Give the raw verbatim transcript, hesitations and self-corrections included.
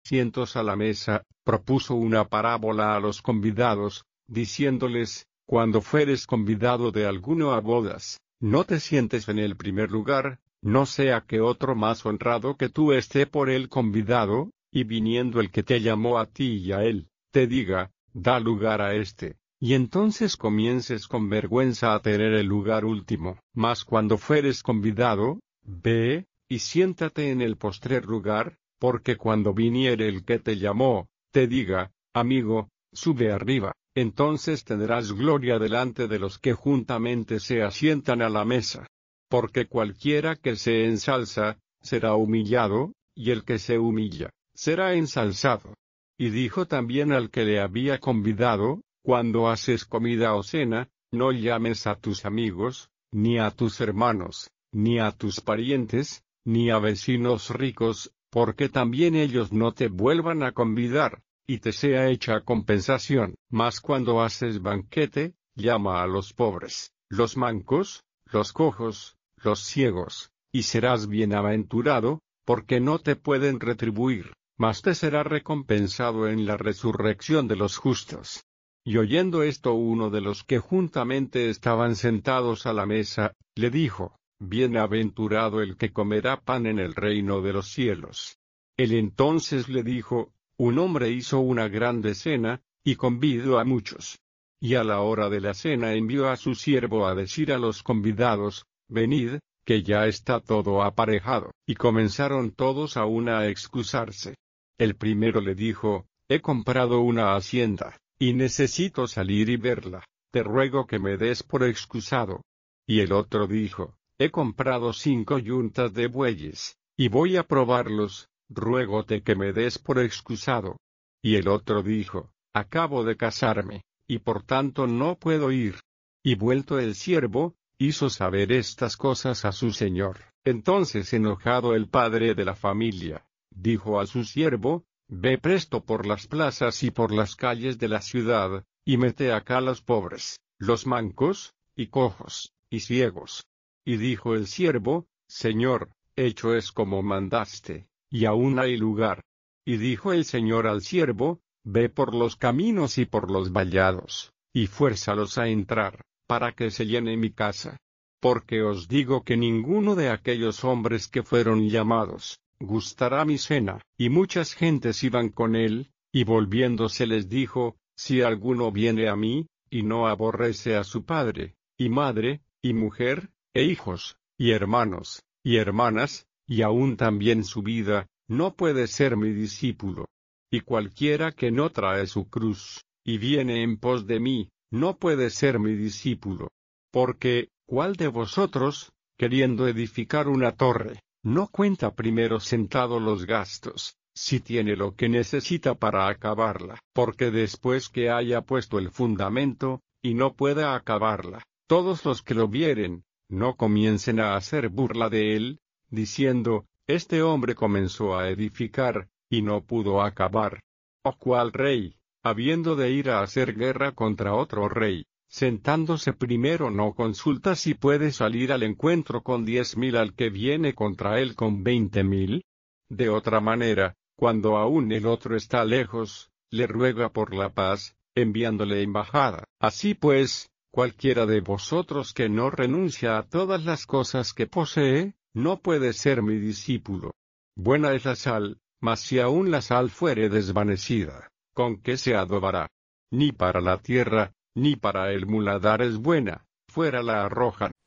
asientos a la mesa, propuso una parábola a los convidados, diciéndoles: cuando fueres convidado de alguno a bodas, no te sientes en el primer lugar, no sea que otro más honrado que tú esté por él convidado, y viniendo el que te llamó a ti y a él, te diga: da lugar a este, y entonces comiences con vergüenza a tener el lugar último. Mas cuando fueres convidado, ve, y siéntate en el postrer lugar, porque cuando viniere el que te llamó, te diga: amigo, sube arriba, entonces tendrás gloria delante de los que juntamente se asientan a la mesa. Porque cualquiera que se ensalza, será humillado, y el que se humilla, será ensalzado. Y dijo también al que le había convidado: cuando haces comida o cena, no llames a tus amigos, ni a tus hermanos, ni a tus parientes, ni a vecinos ricos, porque también ellos no te vuelvan a convidar, y te sea hecha compensación. Mas cuando haces banquete, llama a los pobres, los mancos, los cojos, los ciegos, y serás bienaventurado, porque no te pueden retribuir, mas te será recompensado en la resurrección de los justos. Y oyendo esto, uno de los que juntamente estaban sentados a la mesa, le dijo: bienaventurado el que comerá pan en el reino de los cielos. Él entonces le dijo: un hombre hizo una grande cena, y convidó a muchos. Y a la hora de la cena envió a su siervo a decir a los convidados: venid, que ya está todo aparejado. Y comenzaron todos a una a excusarse. El primero le dijo: he comprado una hacienda, y necesito salir y verla, te ruego que me des por excusado. Y el otro dijo: he comprado cinco yuntas de bueyes, y voy a probarlos, ruégote que me des por excusado. Y el otro dijo: acabo de casarme, y por tanto no puedo ir. Y vuelto el siervo, hizo saber estas cosas a su señor. Entonces, enojado el padre de la familia, dijo a su siervo: ve presto por las plazas y por las calles de la ciudad, y mete acá los pobres, los mancos, y cojos, y ciegos. Y dijo el siervo: Señor, hecho es como mandaste, y aún hay lugar. Y dijo el Señor al siervo: ve por los caminos y por los vallados, y fuérzalos a entrar, para que se llene mi casa. Porque os digo que ninguno de aquellos hombres que fueron llamados gustará mi cena. Y muchas gentes iban con él, y volviéndose les dijo: si alguno viene a mí, y no aborrece a su padre, y madre, y mujer, e hijos, y hermanos, y hermanas, y aun también su vida, no puede ser mi discípulo. Y cualquiera que no trae su cruz, y viene en pos de mí, no puede ser mi discípulo. Porque, ¿cuál de vosotros, queriendo edificar una torre, no cuenta primero sentado los gastos, si tiene lo que necesita para acabarla? Porque después que haya puesto el fundamento, y no pueda acabarla, todos los que lo vieren, no comiencen a hacer burla de él, diciendo: este hombre comenzó a edificar, y no pudo acabar. ¿O cuál rey, habiendo de ir a hacer guerra contra otro rey, sentándose primero no consulta si puede salir al encuentro con diez mil al que viene contra él con veinte mil? De otra manera, cuando aún el otro está lejos, le ruega por la paz, enviándole embajada. Así pues, cualquiera de vosotros que no renuncia a todas las cosas que posee, no puede ser mi discípulo. Buena es la sal, mas si aún la sal fuere desvanecida, ¿con qué se adobará? Ni para la tierra, ni para el muladar es buena, fuera la arrojan.